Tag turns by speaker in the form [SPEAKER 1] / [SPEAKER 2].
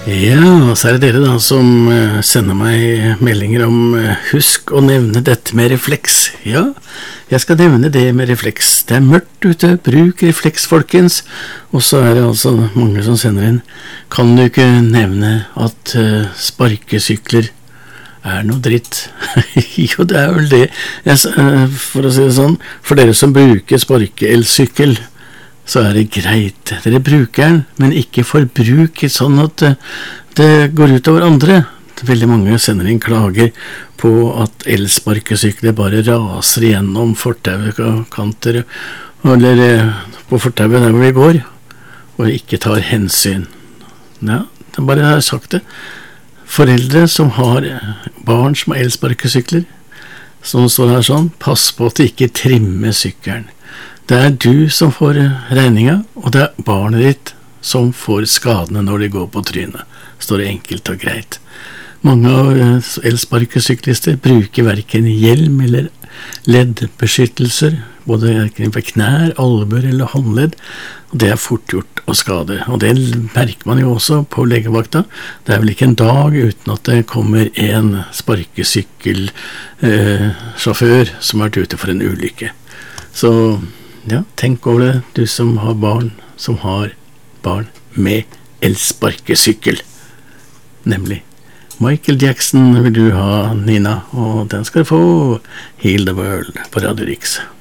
[SPEAKER 1] Ja, så det dere da som sender meg meldinger om husk å nevne dette med refleks. Ja, jeg skal nevne det med refleks. Det mørkt ute, bruk refleks, folkens. Og så det altså mange som sender inn. Kan du ikke nevne at sparkesykler noe dritt? Jo, det vel det. For å si det sånn, for dere som bruker sparkeelsykkel, så det greit. Dere bruker den, men ikke forbruk sånn at det går ut over andre. Veldig mange sender inn klager på at elsparkesykler bare raser gjennom fortaukanter, eller på fortauet der hvor vi går, og ikke tar hensyn. Ja, det bare har sagt det. Foreldre som har barn som har elsparkesykler, som står her sånn, pass på at de ikke trimmer sykkelen. Det du som får regninga, og det barnet ditt som får skadene når de går på trynet. Står det enkelt og greit. Mange av elsparkesyklister bruker hverken hjelm eller leddbeskyttelser, både for knær, albuer eller håndledd, og det fort gjort å skade. Og det merker man jo også på legevakta. Det vel ikke en dag uten at det kommer en sparkesykkelsjåfør som har vært ute for en ulykke. Så ja, tenk over det, du som har barn med elsparkesykkel. Nemlig Michael Jackson vil du ha, Nina, og den skal du få. Heal the World på Radio Riks.